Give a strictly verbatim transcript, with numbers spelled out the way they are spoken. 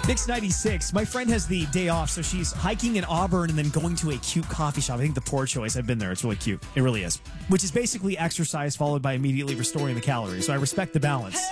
Mix ninety-six. My friend has the day off, so she's hiking in Auburn and then going to a cute coffee shop. I think the Poor Choice. I've been there. It's really cute. It really is. Which is basically exercise followed by immediately restoring the calories. So I respect the balance.